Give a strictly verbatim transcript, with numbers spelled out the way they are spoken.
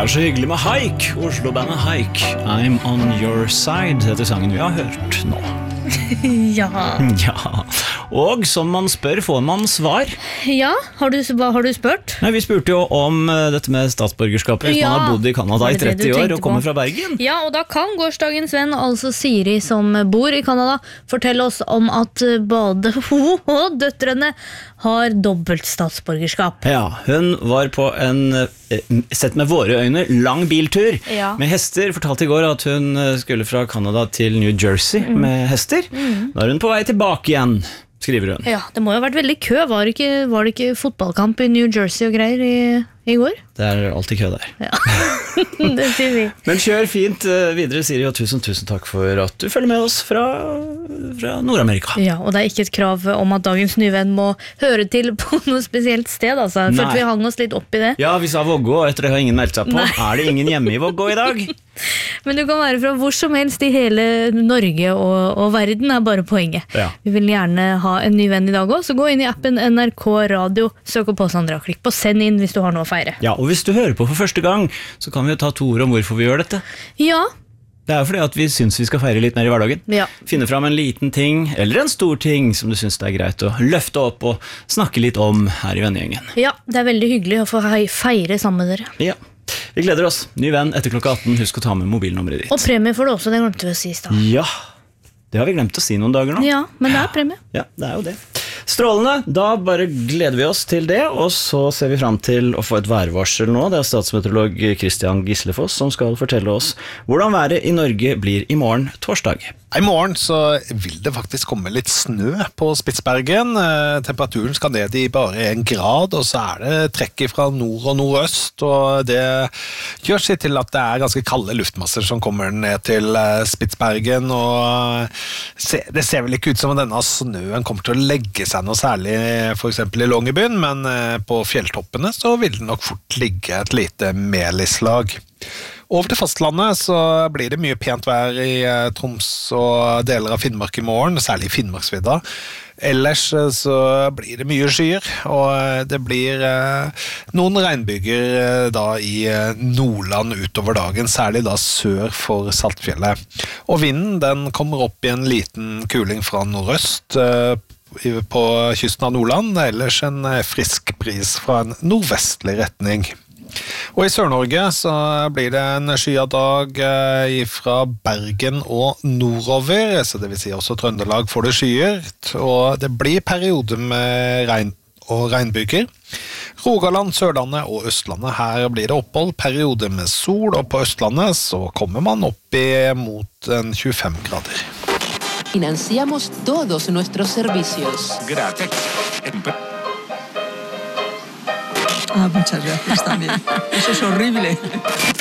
er så hyggelig med Haik, Oslo-bandet Haik. I'm on your side, heter sangen vi har hørt nå. Ja. Ja, og som man spør, får man svar. Ja, har du, hva har du spurt? Nei, vi spurte jo om uh, dette med statsborgerskapet. Hvis Ja. man har bodd i Kanada i Var det det tretti du år tenkte og kommer på? fra Bergen. Ja, og da kan gårsdagens venn, altså Siri som bor i Kanada, fortelle oss om at både hun og døtrene har dobbelt statsborgerskap. Ja, hun var på en, uh, sett med våre øyne, lang biltur Ja. med hester. Fortalte i går at hun uh, skulle fra Kanada til New Jersey Mm. med hester. Da er hun på vei tilbake igjen, skriver hun. Ja, det må jo ha vært veldig kø. Var det ikke, var det ikke fotballkamp i New Jersey og greier i, i går? Det er alltid kø der. Ja, det sier vi. Men kjør fint uh, videre, Siri, og tusen, tusen takk for at du følger med oss fra, fra Nord-Amerika. Ja, og det er ikke et krav om at dagens nyvenn må høre til på noe spesielt sted, altså. Nei. Følte vi hang oss litt opp i det. Ja, vi sa Vågå, og etter det har ingen meldt seg på. Nei. Er det ingen hjemme i Vågå i dag? Men du kan være fra hvor som helst i hele Norge og, og verden er bare poenget. Ja. Vi vil gjerne ha en ny venn i dag også, så gå inn i appen N R K Radio, søk opp på Sandra, klikk på send inn hvis du har noe å feire. Ja, og hvis du hører på for første gang, så kan vi jo ta to ord om hvorfor vi gjør dette. Ja, Det er jo fordi at vi synes vi skal feire litt mer i hverdagen. ja. Finne fram en liten ting, eller en stor ting, som du synes det er greit å løfte opp og snakke litt om her i vennegjengen. Ja, det er veldig hyggelig å få hei- feire sammen med dere. Ja, vi gleder oss. Ny venn etter klokka atten. Husk å ta med mobilnummeret ditt. Og premie får du også, det glemte vi å si i stad. Ja, det har vi glemt å si noen dager nå. Ja, men det er premie. Ja, det er jo det. Strålende, da bare gleder vi oss til det, og så ser vi frem til å få et værvarsel nå. Det er statsmeteorolog Christian Gislefoss som skal fortelle oss hvordan været i Norge blir i morgen torsdag. I morgen så vil det faktisk komme litt snø på Spitsbergen. Eh, Temperaturen skal ned i bare en grad, og så er det trekk fra nord og nordøst, og det gjør seg til at det er ganske kalde luftmasser som kommer ned til eh, Spitsbergen, og se, det ser vel ikke ut som at denne snøen kommer til å legge seg noe særlig, for eksempel i Longyearbyen, men eh, på fjelltoppene så vil det nok fort ligge et lite melislag. Over til fastlandet så blir det mye pent vær i eh, Troms og deler av Finnmark i morgen, særlig i Finnmarksvidda. Ellers eh, så blir det mye skyer, og eh, det blir eh, noen regnbyger eh, da i eh, Nordland utover dagen, særlig da sør for Saltfjellet. Og vinden den kommer opp i en liten kuling fra nordøst eh, i- på kysten av Nordland, ellers en eh, frisk bris fra en nordvestlig retning. Og i Sør-Norge så blir det en skyet dag eh, fra Bergen og nordover, så det vil si også Trøndelag får det skyet, og det blir perioder med regn og regnbyger. Rogaland, Sørlandet og Østlandet, her blir det opphold, perioder med sol, og på Østlandet så kommer man opp i mot en tjuefem grader. Financiamos todos nuestros servicios. Gracias. Ah, muchas gracias también. Eso es horrible.